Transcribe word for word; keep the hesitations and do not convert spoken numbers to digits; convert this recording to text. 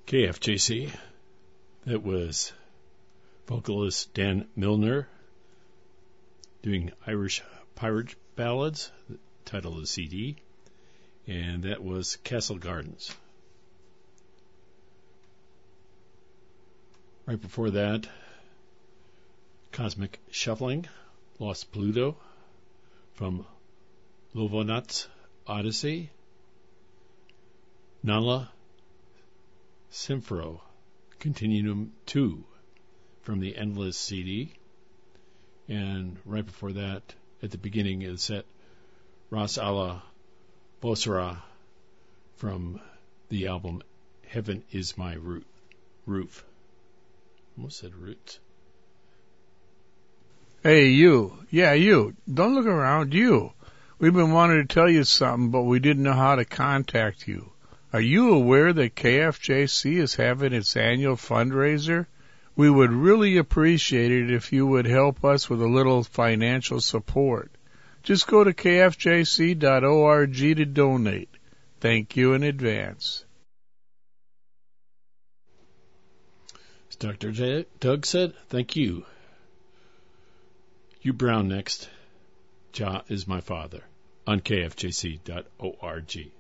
K F J C. That was vocalist Dan Milner doing Irish Pirate Ballads, the title of the C D, and that was Castle Gardens. Right before that, Cosmic Shuffling, Lost Pluto, from Lovonat's Odyssey, Nala Simfro, Continuum two, from the Endless C D, and right before that, at the beginning of the set, Ras Allah Bosra, from the album Heaven Is My Root, Roof. Almost said roots. Hey, you. Yeah, you. Don't look around. You. We've been wanting to tell you something, but we didn't know how to contact you. Are you aware that K F J C is having its annual fundraiser? We would really appreciate it if you would help us with a little financial support. Just go to k f j c dot org to donate. Thank you in advance. As Doctor J- Doug said, thank you. Hugh Brown next. Jah is my father on k f j c dot org.